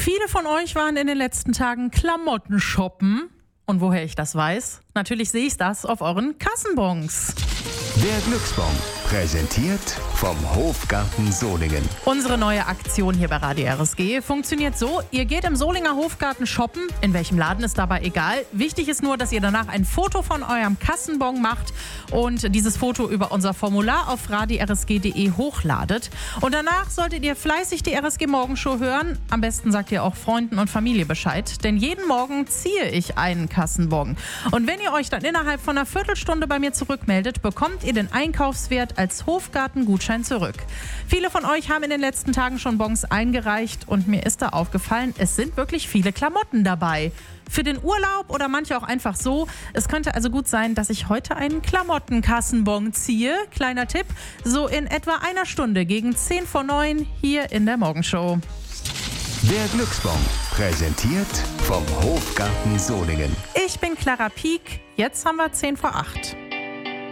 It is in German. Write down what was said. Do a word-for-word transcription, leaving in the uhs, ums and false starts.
Viele von euch waren in den letzten Tagen Klamotten shoppen. Und woher ich das weiß? Natürlich sehe ich das auf euren Kassenbons. Der Glücksbon, präsentiert vom Hofgarten Solingen. Unsere neue Aktion hier bei Radio R S G funktioniert so: Ihr geht im Solinger Hofgarten shoppen, in welchem Laden ist dabei egal. Wichtig ist nur, dass ihr danach ein Foto von eurem Kassenbon macht und dieses Foto über unser Formular auf radio r s g punkt d e hochladet. Und danach solltet ihr fleißig die R S G Morgenshow hören. Am besten sagt ihr auch Freunden und Familie Bescheid, denn jeden Morgen ziehe ich einen Kassenbon. Und wenn ihr euch dann innerhalb von einer Viertelstunde bei mir zurückmeldet, bekommt ihr den Einkaufswert als Hofgarten-Gutschein zurück. Viele von euch haben in den letzten Tagen schon Bons eingereicht und mir ist da aufgefallen, es sind wirklich viele Klamotten dabei. Für den Urlaub oder manche auch einfach so. Es könnte also gut sein, dass ich heute einen Klamottenkassenbon ziehe. Kleiner Tipp, so in etwa einer Stunde gegen zehn vor neun hier in der Morgenshow. Der Glücksbon, präsentiert vom Hofgarten Solingen. Ich bin Clara Pieck, jetzt haben wir zehn vor acht.